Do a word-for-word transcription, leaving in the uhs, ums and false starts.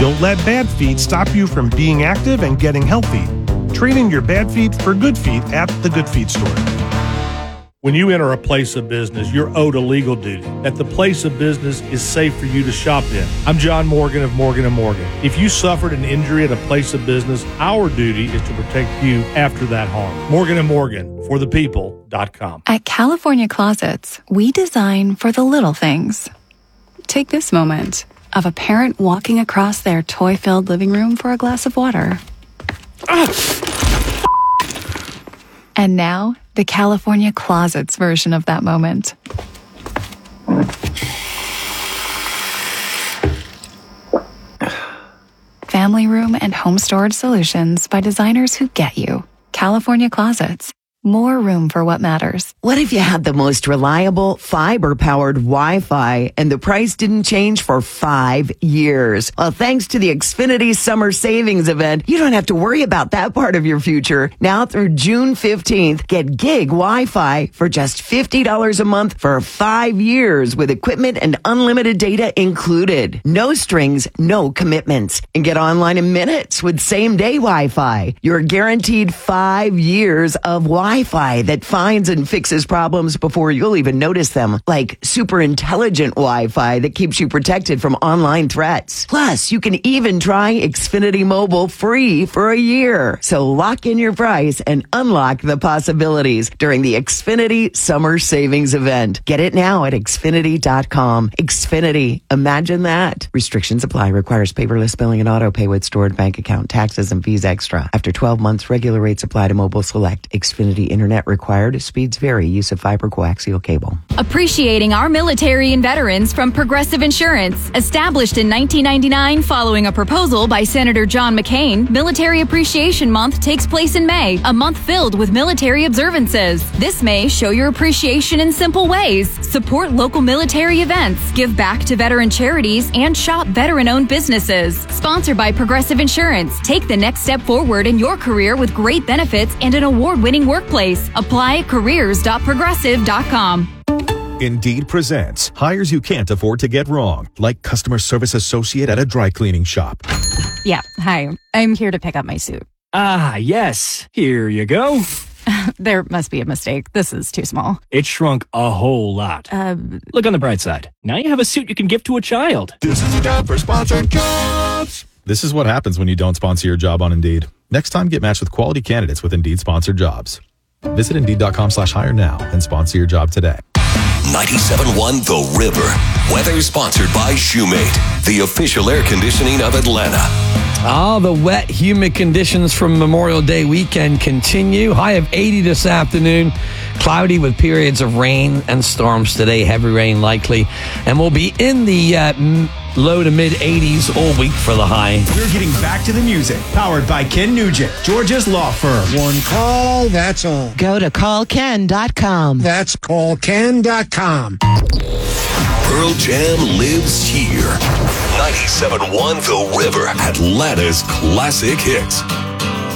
Don't let bad feet stop you from being active and getting healthy. Trade in your bad feet for good feet at the Good Feet store. When you enter a place of business, you're owed a legal duty that the place of business is safe for you to shop in. I'm John Morgan of Morgan and Morgan. If you suffered an injury at a place of business, our duty is to protect you after that harm. Morgan and Morgan, for the people dot com. At California Closets, we design for the little things. Take this moment of a parent walking across their toy-filled living room for a glass of water. And now, the California Closets version of that moment. Family room and home storage solutions by designers who get you. California Closets. More room for what matters. What if you had the most reliable fiber-powered Wi-Fi and the price didn't change for five years? Well, thanks to the Xfinity Summer Savings Event, you don't have to worry about that part of your future. Now through June fifteenth, get gig Wi-Fi for just fifty dollars a month for five years with equipment and unlimited data included. No strings, no commitments. And get online in minutes with same-day Wi-Fi. You're guaranteed five years of Wi-Fi. Wi-Fi that finds and fixes problems before you'll even notice them, like super intelligent Wi-Fi that keeps you protected from online threats. Plus, you can even try Xfinity Mobile free for a year. So lock in your price and unlock the possibilities during the Xfinity Summer Savings Event. Get it now at Xfinity dot com. Xfinity. Imagine that. Restrictions apply. Requires paperless billing and auto pay with stored bank account, taxes, and fees extra. After twelve months, regular rates apply to Mobile Select. Xfinity Internet required. Speeds vary. Use of fiber coaxial cable. Appreciating our military and veterans from Progressive Insurance. Established in nineteen ninety-nine following a proposal by Senator John McCain, Military Appreciation Month takes place in May, a month filled with military observances. This May, show your appreciation in simple ways. Support local military events, give back to veteran charities, and shop veteran-owned businesses. Sponsored by Progressive Insurance. Take the next step forward in your career with great benefits and an award-winning workplace. Apply at careers dot progressive dot com. Indeed presents hires you can't afford to get wrong, like customer service associate at a dry cleaning shop. Yeah, hi. I'm here to pick up my suit. Ah, yes. Here you go. There must be a mistake. This is too small. It shrunk a whole lot. Uh, Look on the bright side. Now you have a suit you can give to a child. This is a job for sponsored jobs. This is what happens when you don't sponsor your job on Indeed. Next time, get matched with quality candidates with Indeed sponsored jobs. Visit Indeed.com slash hire now and sponsor your job today. ninety-seven point one The River. Weather sponsored by Shoemate, the official air conditioning of Atlanta. Ah, the wet, humid conditions from Memorial Day weekend continue. High of eighty this afternoon. Cloudy with periods of rain and storms today. Heavy rain likely. And we'll be in the uh, m- low to mid eighties all week for the high. We're getting back to the music. Powered by Ken Nugent, Georgia's law firm. One call, that's all. Go to call ken dot com. That's call ken dot com. Pearl Jam lives here. ninety-seven point one The River, Atlanta's classic hits.